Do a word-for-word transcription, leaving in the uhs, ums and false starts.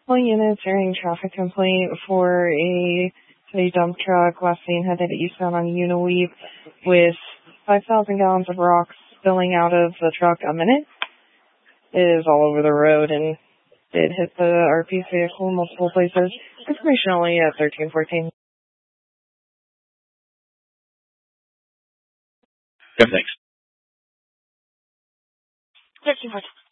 All units hearing traffic complaint for a a dump truck last seen headed eastbound on Uniweave with five thousand gallons of rocks spilling out of the truck a minute. It is all over the road and did hit the R P vehicle in multiple places. Information only at thirteen fourteen. Yeah, thanks. thirteen fourteen.